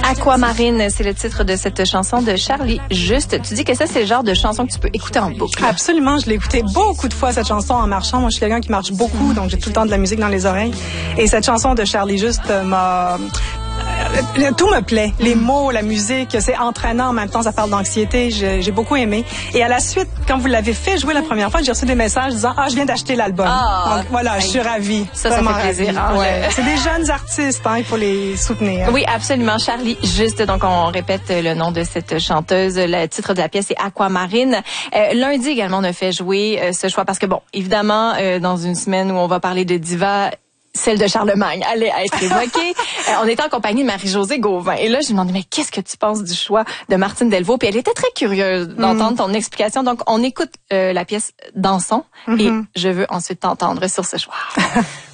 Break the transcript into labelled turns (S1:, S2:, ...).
S1: Aquamarine, c'est le titre de cette chanson de Charlie Juste. Tu dis que ça, c'est le genre de chanson que tu peux écouter en boucle.
S2: Absolument, je l'ai écouté beaucoup de fois, cette chanson, en marchant. Moi, je suis quelqu'un qui marche beaucoup, donc j'ai tout le temps de la musique dans les oreilles. Et cette chanson de Charlie Juste m'a... Tout me plaît. Les mots, la musique, c'est entraînant en même temps, ça parle d'anxiété. J'ai beaucoup aimé. Et à la suite, quand vous l'avez fait jouer la première fois, j'ai reçu des messages disant « Ah, je viens d'acheter l'album. » Donc voilà, je suis ravie.
S1: Ça fait plaisir. Hein,
S2: ouais. C'est des jeunes artistes, hein, il faut les soutenir.
S1: Oui, absolument. Charlie Juste, donc on répète le nom de cette chanteuse. Le titre de la pièce est Aquamarine. Lundi également, on a fait jouer ce choix parce que bon, évidemment, dans une semaine où on va parler de diva, celle de Charlemagne allait être évoquée. On était en compagnie de Marie-Josée Gauvin. Et là, je lui demandais, mais qu'est-ce que tu penses du choix de Martine Delvaux? Puis elle était très curieuse d'entendre ton explication. Donc, on écoute la pièce Dansons et je veux ensuite t'entendre sur ce choix.